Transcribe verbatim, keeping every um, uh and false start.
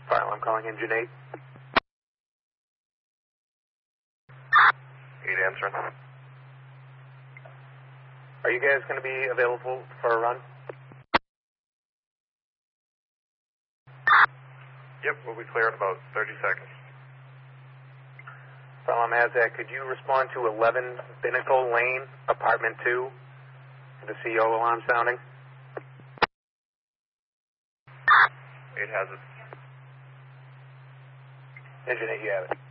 Fire alarm calling engine eight. eight answering. Are you guys going to be available for a run? Yep, we'll be clear in about thirty seconds. Fire alarm Azak, could you respond to eleven Binnacle Lane, apartment two, the C O alarm sounding? eight has it. Engine eight, you have it.